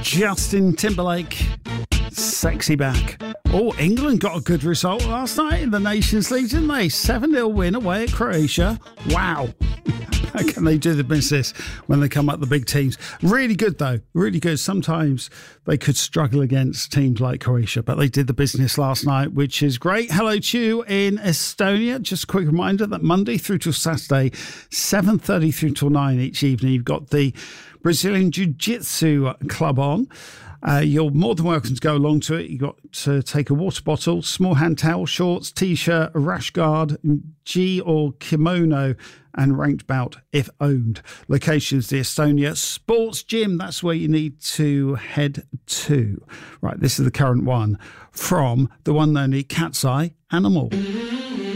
Justin Timberlake, Sexy Back. Oh, England got a good result last night in the Nations League, didn't they? 7-0 win away at Croatia. Wow. How can they do the business when they come up the big teams? Really good, though. Really good. Sometimes they could struggle against teams like Croatia, but they did the business last night, which is great. Hello to you in Estonia. Just a quick reminder that Monday through till Saturday, 7:30 through till 9 each evening, you've got the Brazilian Jiu-Jitsu club on. You're more than welcome to go along to it. You've got to take a water bottle, small hand towel, shorts, T-shirt, a rash guard, gi or kimono, and ranked bout if owned. Locations, the Estonia Sports Gym. That's where you need to head to. Right, this is the current one from the one and only Cat's Eye Animal.